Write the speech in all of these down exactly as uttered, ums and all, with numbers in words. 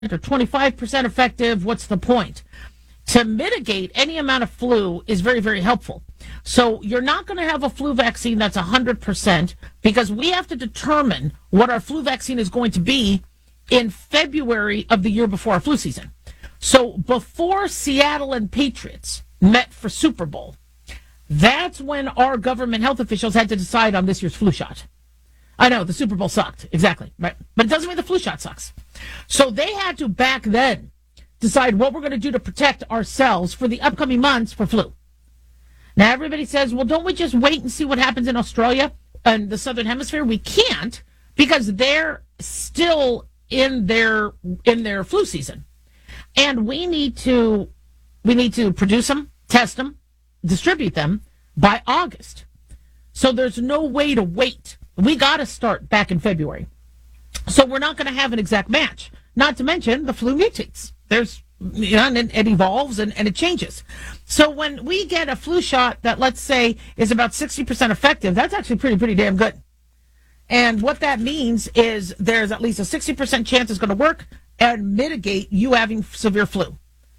or twenty-five percent effective, what's the point? To mitigate any amount of flu is very, very helpful. So you're not going to have a flu vaccine that's one hundred percent because we have to determine what our flu vaccine is going to be in February of the year before our flu season. So before Seattle and Patriots met for Super Bowl, that's when our government health officials had to decide on this year's flu shot. I know, the Super Bowl sucked, exactly, right? But it doesn't mean the flu shot sucks. So they had to, back then, decide what we're going to do to protect ourselves for the upcoming months for flu. Now, everybody says, well, don't we just wait and see what happens in Australia and the Southern Hemisphere? We can't, because they're still in their in their flu season. And we need to we need to produce them, test them, distribute them by August. So there's no way to wait. We got to start back in February. So we're not going to have an exact match. Not to mention the flu mutates. There's, you know, and it, it evolves and, and it changes. So when we get a flu shot that, let's say, is about sixty percent effective, that's actually pretty, pretty damn good. And what that means is there's at least a sixty percent chance it's going to work and mitigate you having severe flu.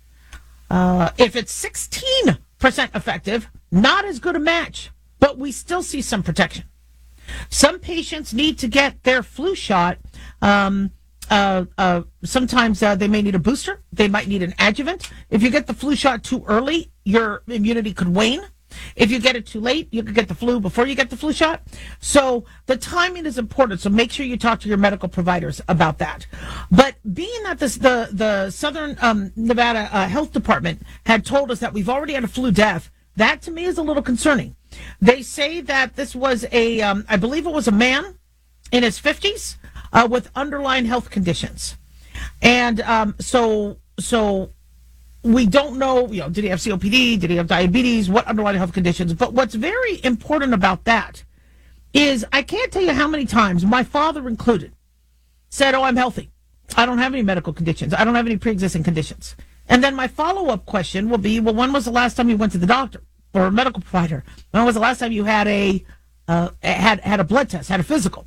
Uh, if it's sixteen percent effective, not as good a match, but we still see some protection. Some patients need to get their flu shot. Um, uh, uh, sometimes uh, they may need a booster. They might need an adjuvant. If you get the flu shot too early, your immunity could wane. If you get it too late, you could get the flu before you get the flu shot. So the timing is important. So make sure you talk to your medical providers about that. But being that this, the, the Southern um, Nevada uh, Health Department had told us that we've already had a flu death, that to me is a little concerning. They say that this was a, um, I believe it was a man in his fifties uh, with underlying health conditions. And um, so, so we don't know, you know, did he have C O P D? Did he have diabetes? What underlying health conditions? But what's very important about that is I can't tell you how many times, my father included, said, oh, I'm healthy. I don't have any medical conditions. I don't have any pre-existing conditions. And then my follow-up question will be, well, when was the last time you went to the doctor or a medical provider? When was the last time you had a uh, had had a blood test, had a physical?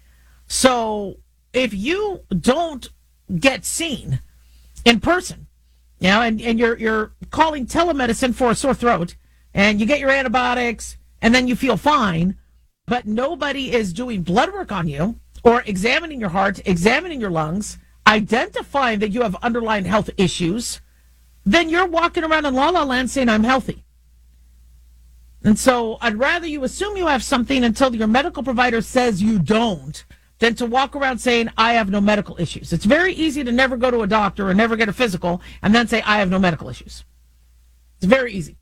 So if you don't get seen in person, you know, and, and you're you're calling telemedicine for a sore throat, and you get your antibiotics, and then you feel fine, but nobody is doing blood work on you or examining your heart, examining your lungs, identifying that you have underlying health issues, then you're walking around in la la land saying, I'm healthy. And so I'd rather you assume you have something until your medical provider says you don't than to walk around saying, I have no medical issues. It's very easy to never go to a doctor or never get a physical and then say, I have no medical issues. It's very easy.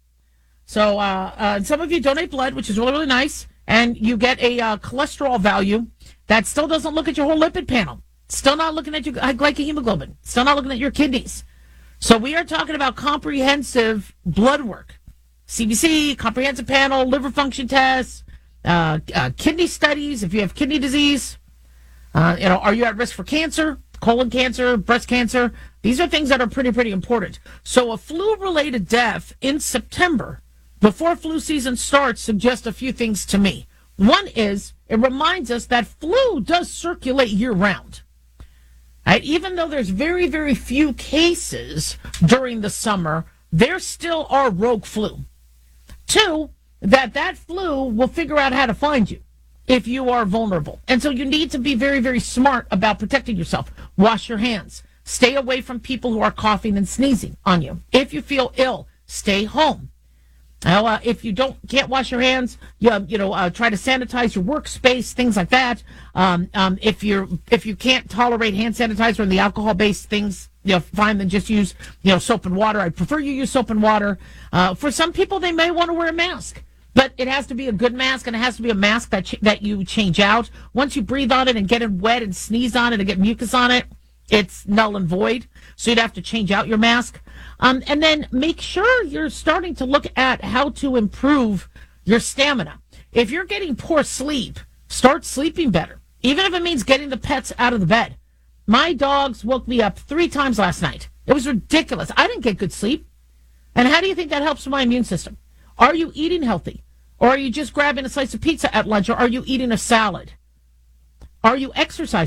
So uh, uh, some of you donate blood, which is really, really nice, and you get a uh, cholesterol value that still doesn't look at your whole lipid panel. Still not looking at your glycohemoglobin. Still not looking at your kidneys. So we are talking about comprehensive blood work. C B C, comprehensive panel, liver function tests, uh, uh, kidney studies, if you have kidney disease. Uh, you know, are you at risk for cancer, colon cancer, breast cancer? These are things that are pretty, pretty important. So a flu-related death in September, before flu season starts, suggests a few things to me. One is, it reminds us that flu does circulate year-round. Right? Even though there's very, very few cases during the summer, there still are rogue flu. Two, that that flu will figure out how to find you if you are vulnerable. And so you need to be very, very smart about protecting yourself. Wash your hands. Stay away from people who are coughing and sneezing on you. If you feel ill, stay home. Now, uh, if you don't can't wash your hands, you, uh, you know, uh, try to sanitize your workspace, things like that. Um, um, if you're if you can't tolerate hand sanitizer and the alcohol-based things, you know, fine, then just use, you know, soap and water. I prefer you use soap and water. Uh, for some people, they may want to wear a mask, but it has to be a good mask, and it has to be a mask that ch- that you change out. Once you breathe on it and get it wet and sneeze on it and get mucus on it, it's null and void. So you'd have to change out your mask. Um, and then make sure you're starting to look at how to improve your stamina. If you're getting poor sleep, start sleeping better, even if it means getting the pets out of the bed. My dogs woke me up three times last night. It was ridiculous. I didn't get good sleep. And how do you think that helps my immune system? Are you eating healthy? Or are you just grabbing a slice of pizza at lunch? Or are you eating a salad? Are you exercising?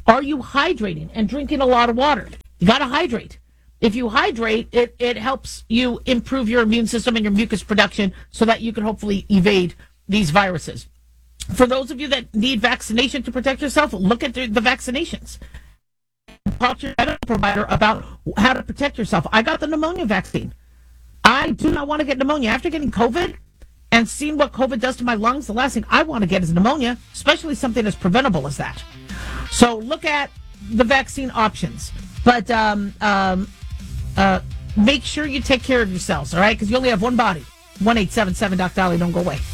Are you hydrating and drinking a lot of water? You got to hydrate. If you hydrate, it, it helps you improve your immune system and your mucus production so that you can hopefully evade these viruses. For those of you that need vaccination to protect yourself, look at the, the vaccinations. Talk to your medical provider about how to protect yourself. I got the pneumonia vaccine. I do not want to get pneumonia. After getting COVID and seeing what COVID does to my lungs, the last thing I want to get is pneumonia, especially something as preventable as that. So look at the vaccine options. But um, um, uh, make sure you take care of yourselves, all right? Because you only have one body. one eight seven seven Doc Dolly. Don't go away.